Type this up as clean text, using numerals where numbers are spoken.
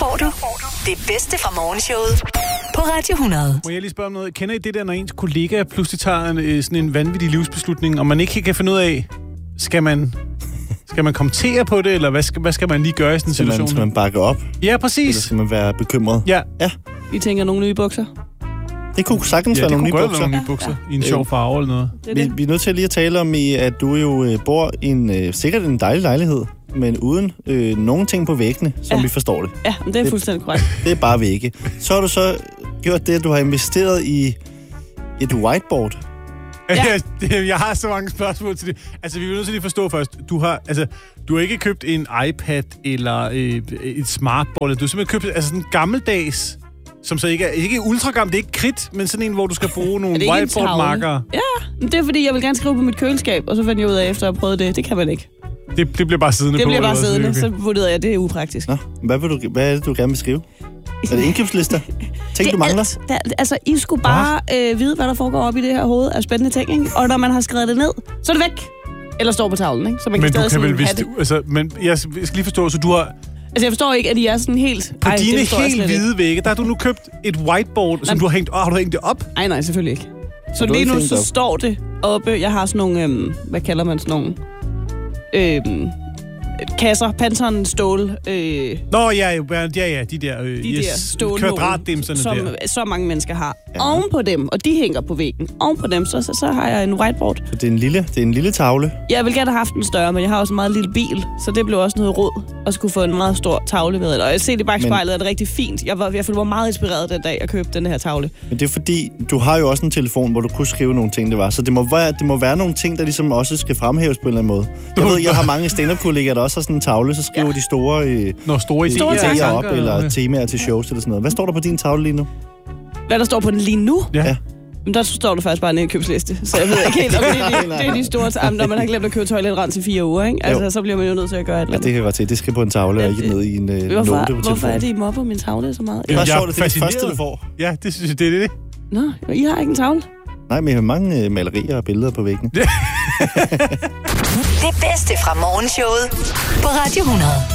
får du det bedste fra morgenshowet på Radio 100. Må jeg lige spørge om noget? Kender I det der, når ens kollega pludselig tager sådan en vanvittig livsbeslutning, og man ikke kan finde ud af, skal man kommentere på det, eller hvad skal man lige gøre i sådan en situation? Skal man bakke op? Ja, præcis. Eller skal man være bekymret? Ja. I tænker nogle nye bukser? Det kunne sagtens være nogle nye bukser. Nogle nye bukser i en sjov farve eller noget. Vi er nødt til lige at tale om, at du jo bor i sikkert en dejlig lejlighed, men uden nogen ting på væggene, som vi forstår det. Ja, men det er fuldstændig korrekt. Det er bare vægge. Så har du så gjort det, at du har investeret i et whiteboard. Ja. Jeg har så mange spørgsmål til det. Altså, vi er nødt til lige at forstå først. Du har ikke købt en iPad eller et smartboard. Du har simpelthen købt sådan en gammeldags, som så ikke er ultra gammel. Det er ikke kridt, men sådan en, hvor du skal bruge nogle whiteboard-marker. Ja, men det er fordi, jeg vil gerne skrive på mit køleskab, og så fandt jeg ud af, efter at have prøvet det. Det kan man ikke. Det bliver bare siddende på. Det bliver bare siddende, så vurderede jeg, at det er upraktisk. Nå, hvad er det, du gerne vil skrive? Er det indkøbslister? Ting, du mangler? Altså, I skulle bare vide, hvad der foregår op i det her hoved af spændende ting, ikke? Og når man har skrevet det ned, så er det væk. Eller står på tavlen, ikke? Så man men kan du kan vel det. Men jeg skal lige forstå, så du har... Altså, jeg forstår ikke, at I er sådan helt... På dine helt hvide vægge, der har du nu købt et whiteboard, som du har hængt... Har du hængt det op? Nej, selvfølgelig ikke. Så lige nu, så står det oppe... Jeg har sådan nogle... hvad kalder man sådan nogle... kasser, Pantone stål. Nå, ja, de der kvadratdimserne som der. Så mange mennesker har. Ja. Oven på dem, og de hænger på væggen. Oven på dem, så har jeg en whiteboard. Så det er en lille tavle? Jeg vil gerne have haft en større, men jeg har også en meget lille bil, så det blev også noget råd at skulle få en meget stor tavle med. Og jeg ser det i bagspejlet, er det rigtig fint. Jeg følte mig meget inspireret den dag, jeg købte den her tavle. Men det er fordi, du har jo også en telefon, hvor du kunne skrive nogle ting, det var. Så det må være nogle ting, der ligesom også skal fremhæves på en eller anden måde. Jeg ved, jeg har mange stand-up-kollegaer, der også har sådan en tavle, så skriver de store idéer op, eller temaer til shows eller sådan noget. Hvad står der på din tavle lige nu? Hvad der står på den lige nu? Ja. Men der står der faktisk bare en indkøbsliste, så jeg ved ikke helt, om det er de store... Når man har glemt at købe toiletrend til 4 uger, ikke? Altså, så bliver man jo nødt til at gøre et eller andet. Ja, det kan godt til. Det skal på en tavle, og ikke ned i en note på telefonen. Hvorfor er det, I mobber min tavle så meget? Det er sjovt, det er det første, du får. Ja, det synes jeg, det er det. Nå, I har ikke en tavle? Nej, men jeg har mange malerier og billeder på væggene. Det bedste fra morgenshowet på Radio 100.